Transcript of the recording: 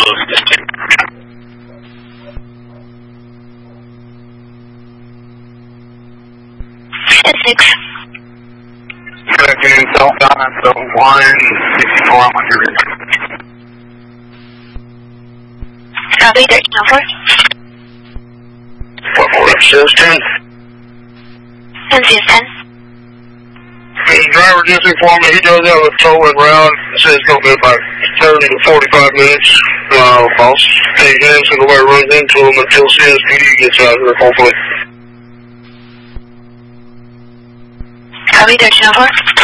10-6. Second, southbound at the 164 on my grid. Copy, 1304. What more? Says 10. 10-10. The driver just informed me he does have a towing route. It says it's going to be about 30 to 45 minutes. I'll stay in so nobody runs into him until CSPD gets out here, hopefully. Copy, 1304.